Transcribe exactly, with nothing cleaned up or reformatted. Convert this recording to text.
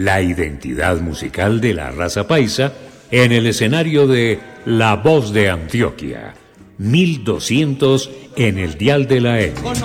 la identidad musical de la raza paisa en el escenario de La Voz de Antioquia, mil doscientos en el dial de la M.